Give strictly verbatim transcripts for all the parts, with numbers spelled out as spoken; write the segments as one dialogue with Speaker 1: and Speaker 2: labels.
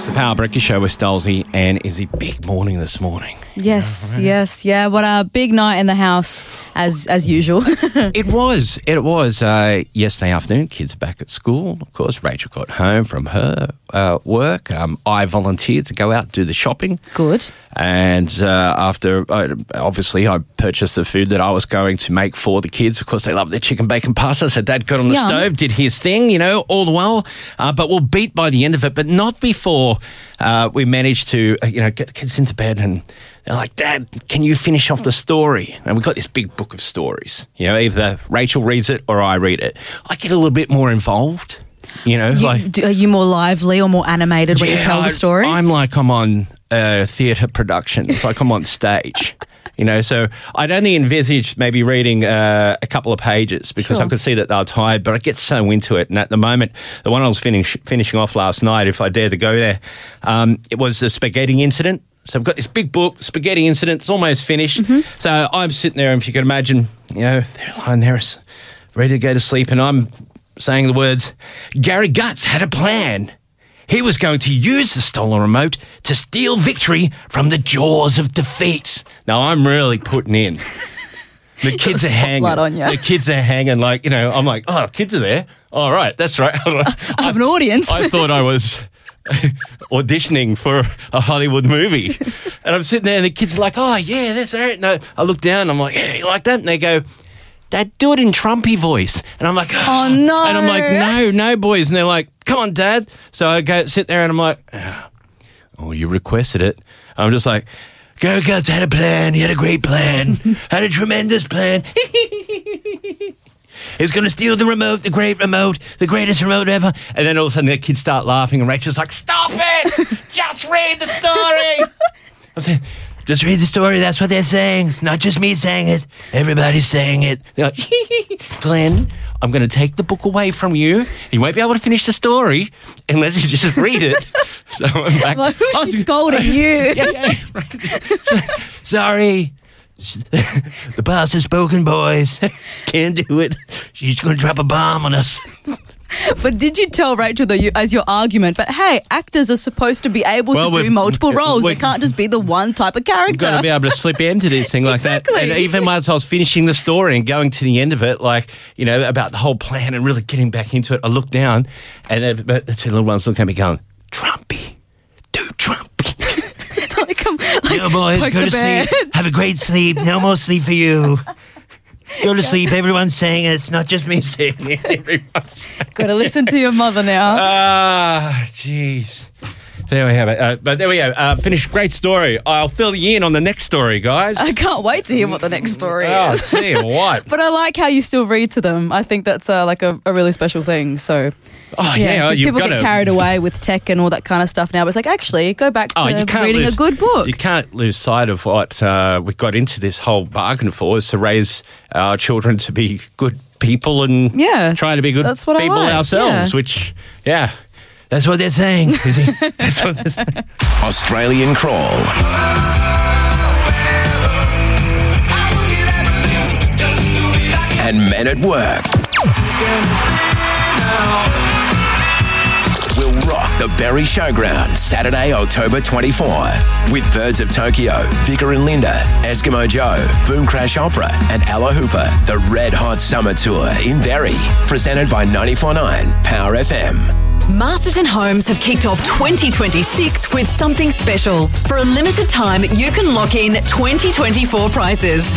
Speaker 1: It's the Power Breakfast Show with Stolzy and Izzy. Big morning this morning.
Speaker 2: Yes,
Speaker 1: you know, right?
Speaker 2: yes, yeah. What a big night in the house, as as usual.
Speaker 1: It was. It was uh, yesterday afternoon. Kids back at school. Of course, Rachel got home from her uh, work. Um, I volunteered to go out and do the shopping.
Speaker 2: Good.
Speaker 1: And uh, after, uh, obviously, I purchased the food that I was going to make for the kids. Of course, they love their chicken bacon pasta. So Dad got on the
Speaker 2: Yum.
Speaker 1: stove, did his thing, you know, all the while. Uh, but we'll beat by the end of it, but not before uh, we managed to, uh, you know, get the kids into bed. And they're like, Dad, can you finish off the story? And we've got this big book of stories. You know, either Rachel reads it or I read it. I get a little bit more involved. You know,
Speaker 2: You,
Speaker 1: like,
Speaker 2: do, are you more lively or more animated when you tell
Speaker 1: I,
Speaker 2: the stories?
Speaker 1: I'm like I'm on a theatre production. It's like I'm on stage. You know, so I'd only envisaged maybe reading uh, a couple of pages because
Speaker 2: Sure.
Speaker 1: I could see that they were tired, but I get so into it. And at the moment, the one I was finish, finishing off last night, if I dare to go there, um, it was the spaghetti incident. So I've got this big book, Spaghetti Incident. It's almost finished.
Speaker 2: Mm-hmm.
Speaker 1: So I'm sitting there, and if you can imagine, you know, they're lying there ready to go to sleep, and I'm saying the words, Gary Guts had a plan. He was going to use the stolen remote to steal victory from the jaws of defeat. Now, I'm really putting in. The kids are hanging.
Speaker 2: on ya.
Speaker 1: The kids are hanging like, you know, I'm like, oh, kids are there. All right, that's right.
Speaker 2: I have an audience.
Speaker 1: I thought I was auditioning for a Hollywood movie. And I'm sitting there and the kids are like, oh, yeah, that's all right. No, I look down, I'm like, yeah, you like that? And they go, Dad, do it in Trumpy voice. And I'm like,
Speaker 2: Oh, no.
Speaker 1: And I'm like, no, no, boys. And they're like, come on, Dad. So I go sit there and I'm like, oh, you requested it. I'm just like, Gary Guts had a plan. He had a great plan. Had a tremendous plan. He's going to steal the remote, the great remote, the greatest remote ever. And then all of a sudden the kids start laughing and Rachel's like, stop it. Just read the story. I'm saying, just read the story. That's what they're saying. It's not just me saying it. Everybody's saying it. They're like, Glenn, I'm going to take the book away from you. You won't be able to finish the story unless you just read it. So I'm back.
Speaker 2: Like, who's
Speaker 1: Oh,
Speaker 2: she
Speaker 1: so-
Speaker 2: scolding you?
Speaker 1: Yeah, yeah, right. So- sorry. The boss has spoken, boys. Can't do it. She's going to drop a bomb on us.
Speaker 2: But did you tell Rachel, though, you, as your argument, but hey, actors are supposed to be able
Speaker 1: Well,
Speaker 2: to do
Speaker 1: we've-
Speaker 2: multiple roles.
Speaker 1: we-
Speaker 2: They can't just be the one type of character.
Speaker 1: You've got to be able to slip into this thing like
Speaker 2: Exactly.
Speaker 1: that. And even as I was finishing the story and going to the end of it, like, you know, about the whole plan and really getting back into it, I looked down and the, the two little ones looked at me going, Trumpy, do Trumpy.
Speaker 2: like, come, like,
Speaker 1: No, boys,
Speaker 2: poke
Speaker 1: go
Speaker 2: the
Speaker 1: to
Speaker 2: bear.
Speaker 1: sleep. Have a great sleep. No more sleep for you. Go to sleep. Everyone's saying it. It's not just me saying it. Everyone's saying it.
Speaker 2: Got to listen to your mother now.
Speaker 1: Ah, jeez. There we have it. Uh, but there we go. Uh, finished. Great story. I'll fill you in on the next story, guys.
Speaker 2: I can't wait to hear what the next story
Speaker 1: Oh,
Speaker 2: is.
Speaker 1: tell you what.
Speaker 2: But I like how you still read to them. I think that's uh, like a, a really special thing. So,
Speaker 1: Oh, yeah.
Speaker 2: 'cause
Speaker 1: you've
Speaker 2: people
Speaker 1: got
Speaker 2: get
Speaker 1: to.
Speaker 2: carried away with tech and all that kind of stuff now. But it's like, actually, go back to
Speaker 1: Oh, you can't
Speaker 2: reading
Speaker 1: lose,
Speaker 2: a good book.
Speaker 1: You can't lose sight of what uh, we got into this whole bargain for, is to raise our children to be good people and
Speaker 2: Yeah,
Speaker 1: trying to be good
Speaker 2: that's what I
Speaker 1: people
Speaker 2: like,
Speaker 1: ourselves,
Speaker 2: yeah.
Speaker 1: which, yeah, that's what they're saying. Izzy. That's what they're saying.
Speaker 3: Australian Crawl. And Men at Work. We'll rock the Berry Showground Saturday, October twenty-fourth with Birds of Tokyo, Vicar and Linda, Eskimo Joe, Boom Crash Opera and Ella Hooper. The Red Hot Summer Tour in Berry. Presented by ninety-four point nine Power F M.
Speaker 4: Masterton Homes have kicked off twenty twenty-six with something special. For a limited time, you can lock in twenty twenty-four prices.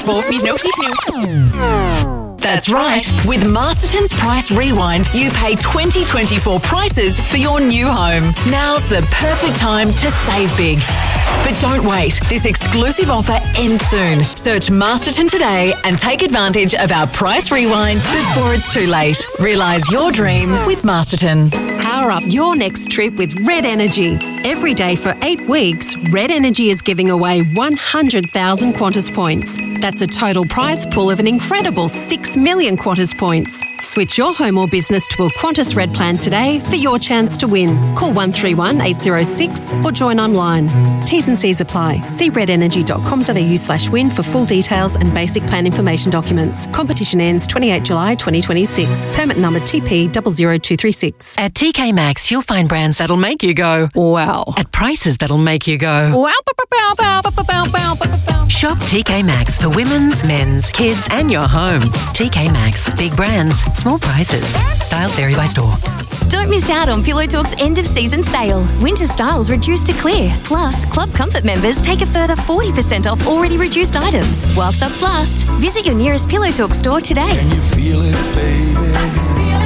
Speaker 4: That's right. With Masterton's Price Rewind, you pay twenty twenty-four prices for your new home. Now's the perfect time to save big. But don't wait. This exclusive offer ends soon. Search Masterton today and take advantage of our Price Rewind before it's too late. Realise your dream with Masterton.
Speaker 5: Power up your next trip with Red Energy. Every day for eight weeks, Red Energy is giving away one hundred thousand Qantas points. That's a total prize pool of an incredible six million Qantas points. Switch your home or business to a Qantas Red plan today for your chance to win. Call one three one eight zero six or join online. T's and C's apply. See redenergy.com.au slash win for full details and basic plan information documents. Competition ends twenty-eighth of July twenty twenty-six. Permit number T P zero zero two three six.
Speaker 4: At T K Maxx, you'll find brands that'll make you go,
Speaker 2: Wow.
Speaker 4: at prices that'll make you go.
Speaker 2: Wow. Bow, bow, bow, bow, bow, bow, bow, bow.
Speaker 4: Shop T K Maxx for women's, men's, kids, and your home. T K Maxx, big brands, small prices. Styles vary by store.
Speaker 6: Don't miss out on Pillow Talk's end of season sale. Winter styles reduced to clear. Plus, Club Comfort members take a further forty percent off already reduced items while stocks last. Visit your nearest Pillow Talk store today.
Speaker 7: Can you feel it, baby?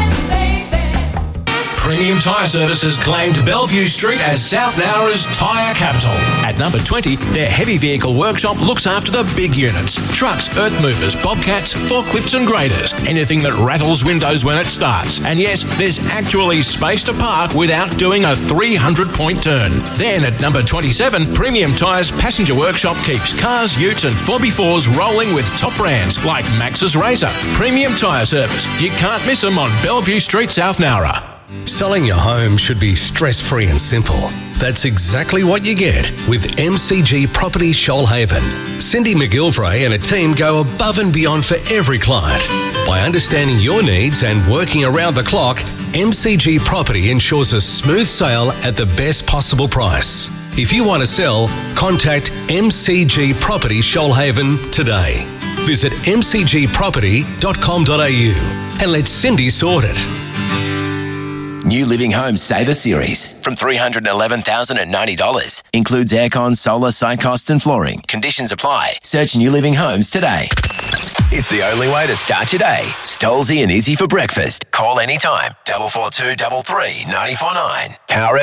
Speaker 3: Premium Tyre Services claimed Bellevue Street as South Nowra's tyre capital. At number twenty, their heavy vehicle workshop looks after the big units. Trucks, earth movers, bobcats, forklifts and graders. Anything that rattles windows when it starts. And yes, there's actually space to park without doing a three hundred point turn. Then at number twenty-seven, Premium Tyres Passenger Workshop keeps cars, utes and four by fours rolling with top brands like Maxxis Razor. Premium Tyre Service. You can't miss them on Bellevue Street, South Nowra.
Speaker 8: Selling your home should be stress-free and simple. That's exactly what you get with M C G Property Shoalhaven. Cindy McGilvray and a team go above and beyond for every client. By understanding your needs and working around the clock, M C G Property ensures a smooth sale at the best possible price. If you want to sell, contact M C G Property Shoalhaven today. Visit m c g property dot com dot a u and let Cindy sort it.
Speaker 3: New Living Home Saver Series from three hundred eleven thousand ninety dollars. Includes aircon, solar, site cost and flooring. Conditions apply. Search New Living Homes today. It's the only way to start your day. Stolzy and Izzy for breakfast. Call anytime. four four two, three three, nine four nine. Power